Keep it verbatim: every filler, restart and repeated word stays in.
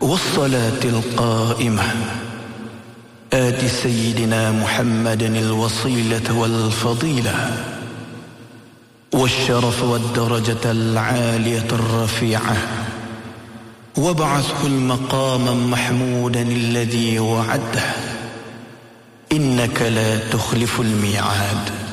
والصلاة القائمة آت سيدنا محمدا الوصيلة والفضيلة والشرف والدرجة العالية الرفيعة وابعثه المقاما محمودا الذي وعده إنك لا تخلف الميعاد.